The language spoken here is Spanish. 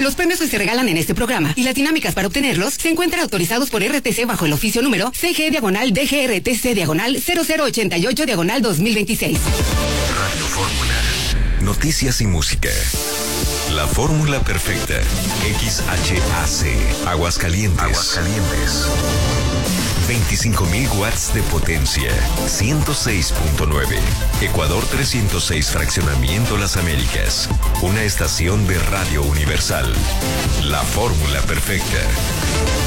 Los premios que se regalan en este programa y las dinámicas para obtenerlos se encuentran autorizados por RTC bajo el oficio número CG-DGRTC-0088-2026. Radio Fórmula. Noticias y música. La fórmula perfecta. XHAC. Aguascalientes. 25.000 watts de potencia. 106.9. Ecuador 306, Fraccionamiento Las Américas. Una estación de Radio Universal. La fórmula perfecta.